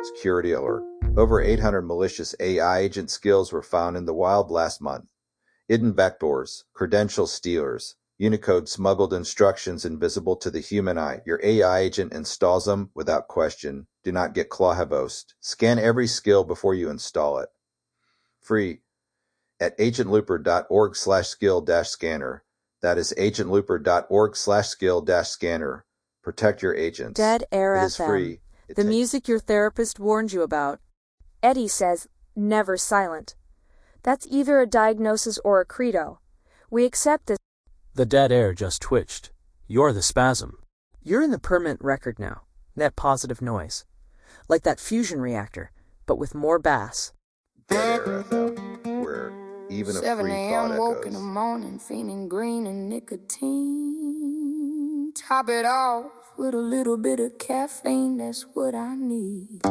Security alert. Over 800 malicious AI agent skills were found in the wild last month. Hidden backdoors, credential stealers, Unicode smuggled instructions invisible to the human eye. Your AI agent installs them without question. Do not get clawhavosed. Scan every skill before you install it. Free at agentlooper.org/skill-scanner. That is agentlooper.org/skill-scanner. Protect your agents. Dead Air It is FM. free. The music your therapist warned you about. Eddie says, never silent. That's either a diagnosis or a credo. We accept this. The dead air just twitched. You're the spasm. You're in the permanent record now. Net positive noise. Like that fusion reactor, but with more bass. Dead Air FM, where even a free 7 a.m. thought woke in the echoes. morning, feeling green and nicotine. Top it off with a little bit of caffeine, that's what I need.